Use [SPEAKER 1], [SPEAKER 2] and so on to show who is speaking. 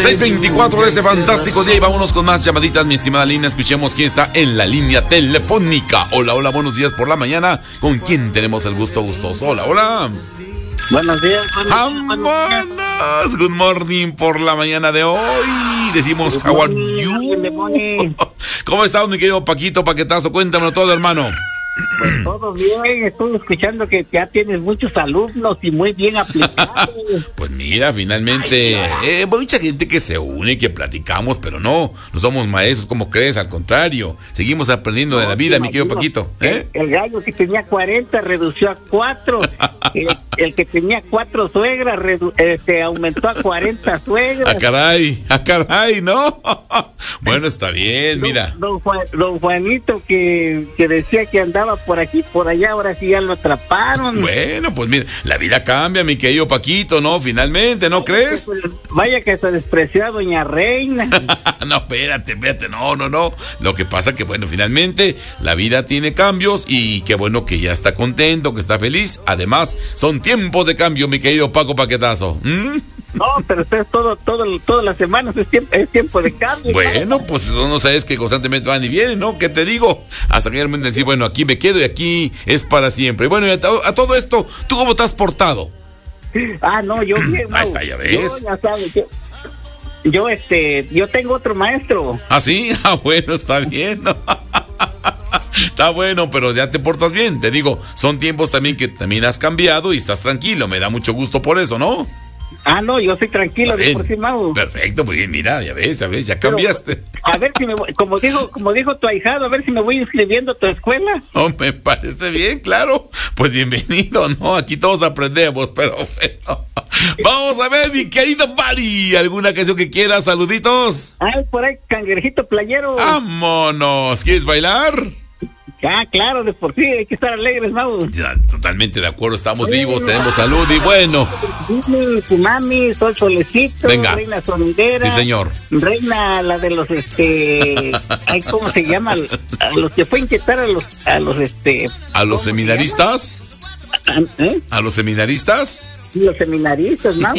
[SPEAKER 1] 6:24 de este fantástico día y vámonos con más llamaditas, mi estimada Lina. Escuchemos quién está en la línea telefónica. Hola, hola, buenos días por la mañana. ¿Con quién tenemos el gusto gustoso? Hola, hola.
[SPEAKER 2] Buenos días.
[SPEAKER 1] Buenas. Good morning por la mañana de hoy. Decimos, how are you? ¿Cómo estás, mi querido Paquito Paquetazo? Cuéntamelo todo, hermano.
[SPEAKER 2] Pues todo bien, estoy escuchando que ya tienes muchos alumnos y muy bien aplicados.
[SPEAKER 1] Pues mira, finalmente, mucha gente que se une, que platicamos, pero no somos maestros, como crees, al contrario, seguimos aprendiendo de la vida, mi querido Paquito.
[SPEAKER 2] El gallo que tenía 40 redució a 4, el que tenía 4 suegras aumentó a 40 suegras.
[SPEAKER 1] A caray, ¿no? Bueno, está bien, mira.
[SPEAKER 2] Don Juanito que decía que andaba por aquí, por allá, ahora sí ya lo atraparon.
[SPEAKER 1] Bueno, pues mira, la vida cambia, mi querido Paquito, ¿no? Finalmente, ¿no crees?
[SPEAKER 2] Vaya que se despreció a doña Reina.
[SPEAKER 1] No, espérate, no. Lo que pasa que, bueno, finalmente la vida tiene cambios y qué bueno que ya está contento, que está feliz. Además, son tiempos de cambio, mi querido Paco Paquetazo.
[SPEAKER 2] No, pero ustedes todas las semanas es tiempo de cambio.
[SPEAKER 1] Bueno, ¿no? Pues no sabes que constantemente van y vienen, ¿no? ¿Qué te digo? Hasta realmente decir, bueno, aquí me quedo y aquí es para siempre. Bueno, y a todo esto, ¿tú cómo te has portado?
[SPEAKER 2] No, yo bien.
[SPEAKER 1] Ahí está, ya ves.
[SPEAKER 2] Yo, ya sabes, yo tengo otro maestro.
[SPEAKER 1] ¿Ah, sí? Bueno, está bien, ¿no? Está bueno, pero ya te portas bien. Te digo, son tiempos también que también has cambiado y estás tranquilo. Me da mucho gusto por eso, ¿no?
[SPEAKER 2] No, yo soy tranquilo de por sí, Mau.
[SPEAKER 1] Perfecto, muy bien, mira, ya ves, ya cambiaste.
[SPEAKER 2] Pero, a ver si como dijo tu ahijado, a ver si me voy inscribiendo a tu escuela.
[SPEAKER 1] Oh, me parece bien, claro. Pues bienvenido, ¿no? Aquí todos aprendemos, pero bueno. Vamos a ver, mi querido Bari, ¿alguna canción que quieras? Saluditos.
[SPEAKER 2] Por ahí, cangrejito playero.
[SPEAKER 1] Vámonos, ¿quieres bailar?
[SPEAKER 2] Claro, de por sí, hay que estar alegres, Mau.
[SPEAKER 1] Ya, totalmente de acuerdo, estamos vivos, tenemos salud y bueno.
[SPEAKER 2] Mami, Sol Solecito,
[SPEAKER 1] venga.
[SPEAKER 2] Reina Sonidera.
[SPEAKER 1] Sí, señor.
[SPEAKER 2] Reina, la de los, ¿cómo se llama? A los que fue a inquietar a los
[SPEAKER 1] ¿A los seminaristas?
[SPEAKER 2] ¿Eh?
[SPEAKER 1] ¿A los seminaristas?
[SPEAKER 2] Los seminaristas, Mau.